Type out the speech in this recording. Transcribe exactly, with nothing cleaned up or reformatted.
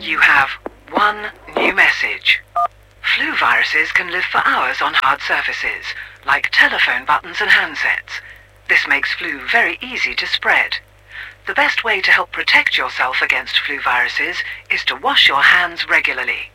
You have one new message. Flu viruses can live for hours on hard surfaces, like telephone buttons and handsets. This makes flu very easy to spread. The best way to help protect yourself against flu viruses is to wash your hands regularly.